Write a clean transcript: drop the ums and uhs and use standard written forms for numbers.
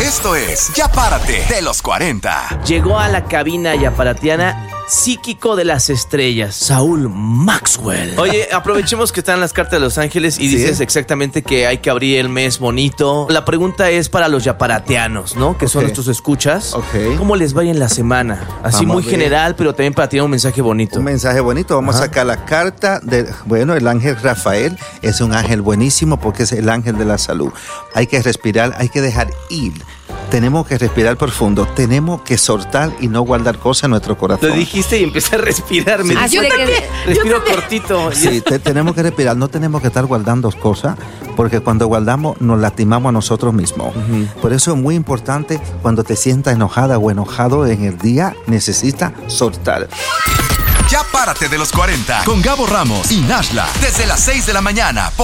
Esto es Ya Párate de los 40. Llegó a la cabina yaparatiana psíquico de las estrellas, Saúl Maxwell. Oye, aprovechemos que están las cartas de Los Ángeles y dices exactamente que hay que abrir el mes bonito. La pregunta es para los yaparatianos, ¿no? Que son nuestros escuchas. ¿Cómo les va en la semana? Así muy general, pero también para tirar un mensaje bonito. Un mensaje bonito. Vamos a sacar la carta de, el ángel Rafael es un ángel buenísimo porque es el ángel de la salud. Hay que respirar, hay que dejar ir. Tenemos que respirar profundo, tenemos que soltar y no guardar cosas en nuestro corazón. Lo dijiste y empecé a respirar. Yo respiro cortito. Sí, tenemos que respirar, no tenemos que estar guardando cosas, porque cuando guardamos nos lastimamos a nosotros mismos. Por eso es muy importante, cuando te sientas enojada o enojado en el día, necesitas soltar. Ya Párate de los 40 con Gabo Ramos y Nashla desde las 6 de la mañana.